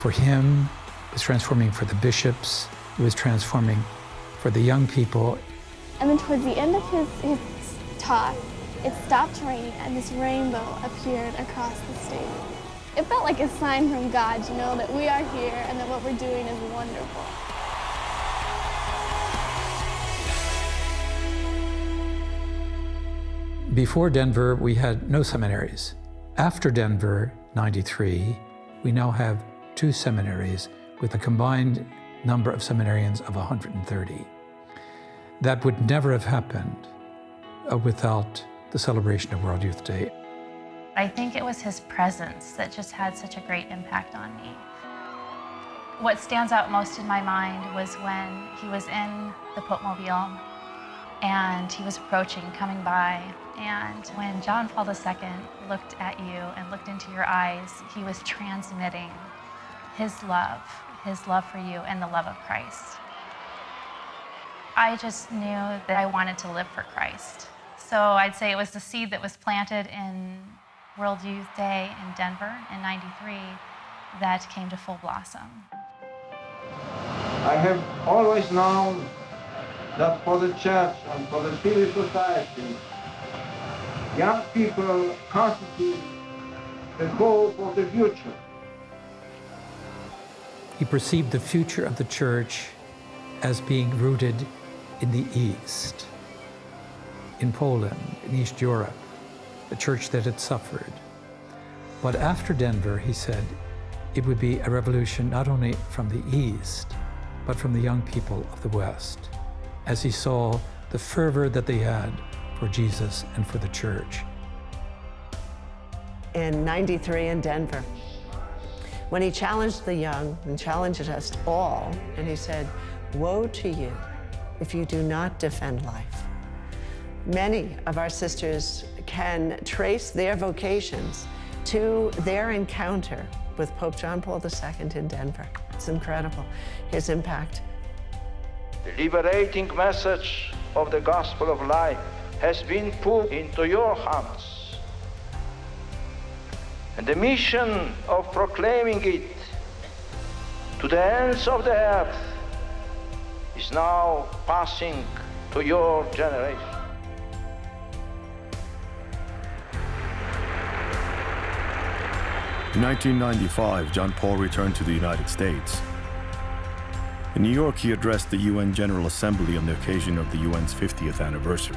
For him, it was transforming for the bishops, it was transforming for the young people. And then towards the end of his talk, it stopped raining and this rainbow appeared across the stage. It felt like a sign from God, you know, that we are here and that what we're doing is wonderful. Before Denver, we had no seminaries. After Denver, 93, we now have 2 seminaries with a combined number of seminarians of 130. That would never have happened without the celebration of World Youth Day. I think it was his presence that just had such a great impact on me. What stands out most in my mind was when he was in the Popemobile and he was approaching, coming by, and when John Paul II looked at you and looked into your eyes, he was transmitting his love for you and the love of Christ. I just knew that I wanted to live for Christ. So I'd say it was the seed that was planted in World Youth Day in Denver in '93 that came to full blossom. I have always known that for the church and for the civil society, young people constitute the hope of the future. He perceived the future of the church as being rooted in the East, in Poland, in East Europe, the church that had suffered. But after Denver, he said, it would be a revolution not only from the East, but from the young people of the West, as he saw the fervor that they had for Jesus and for the church. In '93 in Denver, when he challenged the young and challenged us all, and he said, woe to you if you do not defend life. Many of our sisters can trace their vocations to their encounter with Pope John Paul II in Denver. It's incredible, his impact. The liberating message of the gospel of life has been put into your hands. And the mission of proclaiming it to the ends of the earth is now passing to your generation. In 1995, John Paul returned to the United States. In New York, he addressed the UN General Assembly on the occasion of the UN's 50th anniversary.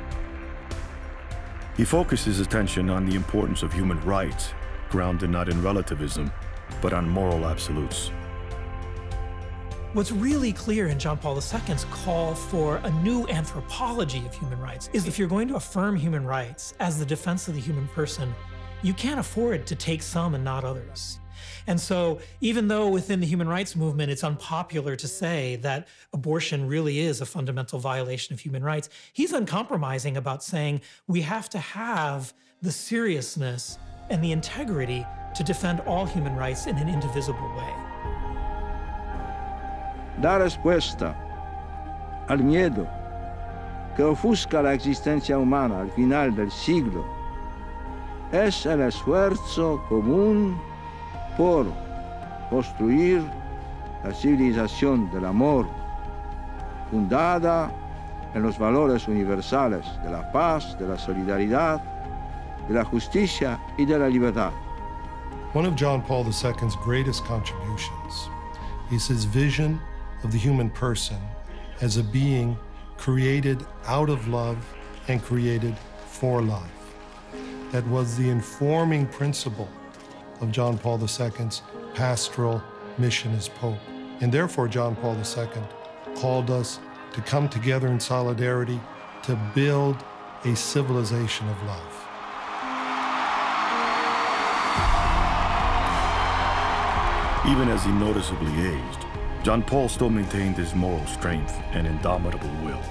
He focused his attention on the importance of human rights, grounded not in relativism, but on moral absolutes. What's really clear in John Paul II's call for a new anthropology of human rights is if you're going to affirm human rights as the defense of the human person, you can't afford to take some and not others. And so even though within the human rights movement it's unpopular to say that abortion really is a fundamental violation of human rights, he's uncompromising about saying we have to have the seriousness and the integrity to defend all human rights in an indivisible way. Da respuesta al miedo que ofusca la existencia humana al final del siglo es el esfuerzo común por construir la civilización del amor, fundada en los valores universales de la paz, de la solidaridad, de la justicia y de la libertad. One of John Paul II's greatest contributions is his vision of the human person as a being created out of love and created for life. That was the informing principle of John Paul II's pastoral mission as Pope. And therefore, John Paul II called us to come together in solidarity to build a civilization of love. Even as he noticeably aged, John Paul still maintained his moral strength and indomitable will.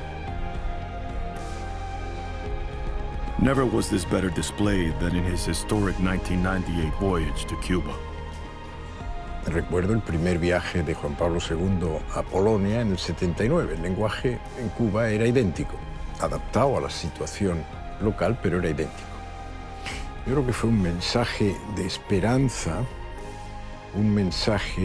Never was this better displayed than in his historic 1998 voyage to Cuba. Recuerdo el primer viaje de Juan Pablo II a Polonia en el 79. El lenguaje en Cuba era idéntico, adaptado a la situación local, pero era idéntico. Yo creo que fue un mensaje de esperanza un mensaje